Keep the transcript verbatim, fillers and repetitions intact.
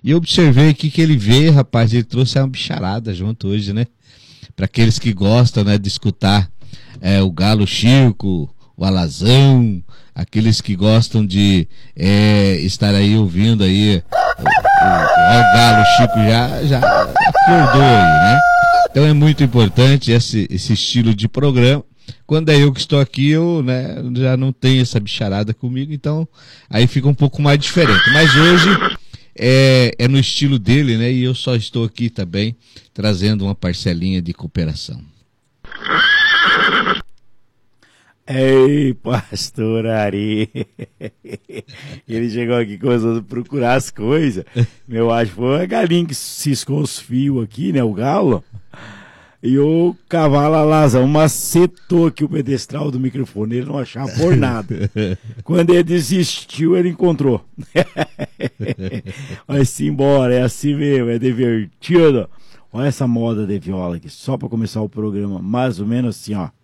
E eu observei aqui que ele veio, rapaz, ele trouxe uma bicharada junto hoje, né? Para aqueles que gostam, né, de escutar é, o Galo Chico, o Alazão, aqueles que gostam de é, estar aí ouvindo aí o, o, o Galo Chico já, já acordou aí, né? Então é muito importante esse, esse estilo de programa. Quando é eu que estou aqui, eu, né, já não tenho essa bicharada comigo, então aí fica um pouco mais diferente. Mas hoje é, é no estilo dele, né? E eu só estou aqui também trazendo uma parcelinha de cooperação. Ei, pastor Ari. Ele chegou aqui começando a procurar as coisas. Eu acho que foi a galinha que ciscou os fios aqui, né? O galo. E o cavalo alazão macetou aqui o pedestral do microfone. Ele não achava por nada. Quando ele desistiu, ele encontrou. Vai-se embora, é assim mesmo, é divertido. Olha essa moda de viola aqui, só para começar o programa, mais ou menos assim, ó.